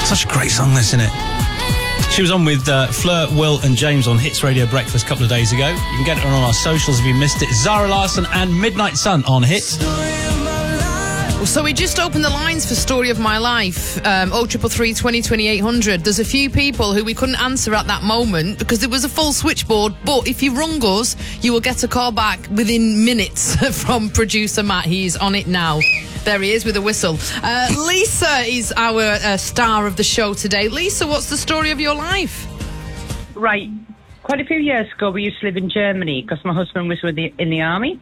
Such a great song, this, isn't it? She was on with Fleur, Will and James on Hits Radio Breakfast a couple of days ago. You can get it on our socials if you missed it. Zara Larsson and Midnight Sun on Hits. So we just opened the lines for Story of My Life, 0333 20 2800. There's a few people who we couldn't answer at that moment because there was a full switchboard, but if you rung us, you will get a call back within minutes from producer Matt. He's on it now. There he is with a whistle. Lisa is our star of the show today. Lisa, what's the story of your life? Right. Quite a few years ago, we used to live in Germany because my husband was in the army.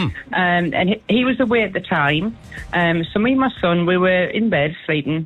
And he was away at the time. So me and my son, we were in bed sleeping.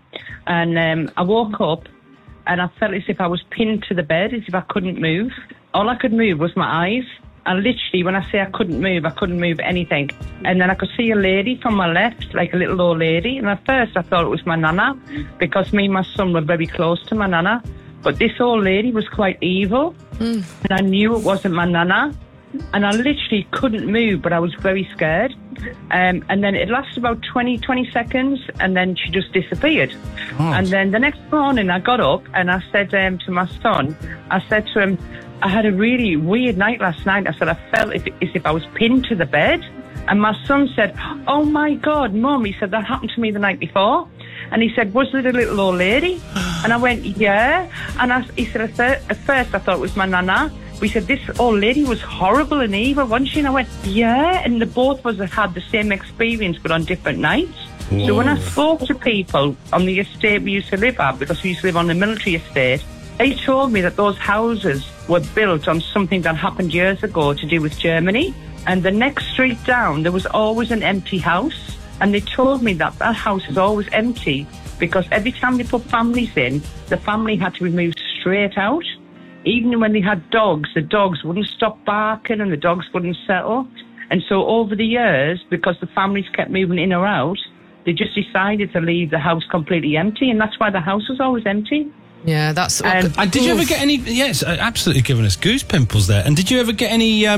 And I woke up and I felt as if I was pinned to the bed, as if I couldn't move. All I could move was my eyes. And literally, when I say I couldn't move anything. And then I could see a lady from my left, like a little old lady. And at first I thought it was my nana, because me and my son were very close to my nana. But this old lady was quite evil. And I knew it wasn't my nana. And I literally couldn't move, but I was very scared. And then it lasted about 20 seconds, and then she just disappeared. Oh. And then the next morning I got up and I said to my son, I said to him, I had a really weird night last night. I said, I felt as if I was pinned to the bed. And my son said, oh my God, Mum, he said, that happened to me the night before. And he said, was it a little old lady? And I went, yeah. And he said, at first I thought it was my nana. We said, this old lady was horrible and evil, wasn't she? And I went, yeah. And the both of us had the same experience, but on different nights. Whoa. So when I spoke to people on the estate we used to live at, because we used to live on the military estate, they told me that those houses were built on something that happened years ago to do with Germany. And the next street down, there was always an empty house. And they told me that house is always empty because every time they put families in, the family had to be moved straight out. Even when they had dogs, the dogs wouldn't stop barking and the dogs wouldn't settle. And so over the years, because the families kept moving in or out, they just decided to leave the house completely empty. And that's why the house was always empty. Yeah, that's... And did you ever get any... Yes, absolutely giving us goose pimples there. And did you ever get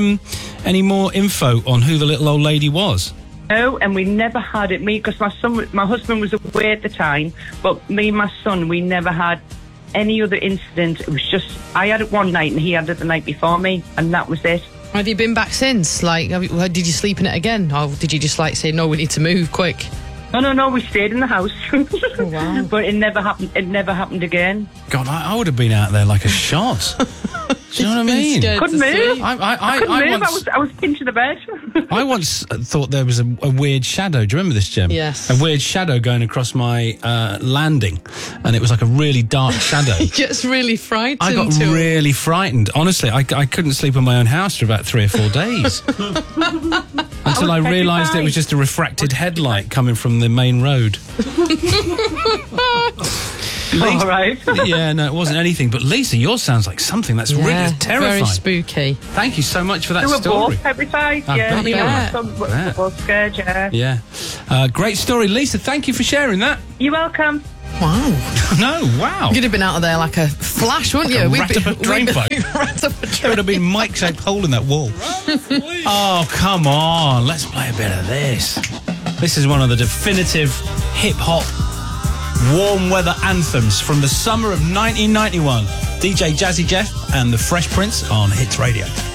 any more info on who the little old lady was? No, and we never had it. Because my husband was away at the time, but me and my son, we never had any other incident. It was just, I had it one night and he had it the night before me, and that was it. Have you been back since? Like, did you sleep in it again? Or did you just say, no, we need to move quick? No, we stayed in the house. Oh, wow. But it never happened again. God, I would have been out there like a shot. Do you know what I mean? Couldn't move. I couldn't move. I was pinned to the bed. I once thought there was a weird shadow. Do you remember this, Jem? Yes. A weird shadow going across my landing, and it was like a really dark shadow. He gets really frightened. I got really frightened. Honestly, I couldn't sleep in my own house for about 3 or 4 days. Until I realised it was just a refracted headlight coming from the main road. All right. Yeah, no, it wasn't anything. But Lisa, yours sounds like something that's really terrifying. Very spooky. Thank you so much for that story. We were both terrified. Yeah, we were both scared. Yeah. Great story, Lisa. Thank you for sharing that. You're welcome. Wow. No, wow. You'd have been out of there like a flash, wouldn't you? Rat up a drain pipe. There would have been Mike-shaped hole in that wall. Oh, come on. Let's play a bit of this. This is one of the definitive hip-hop warm weather anthems from the summer of 1991. DJ Jazzy Jeff and the Fresh Prince on Hits Radio.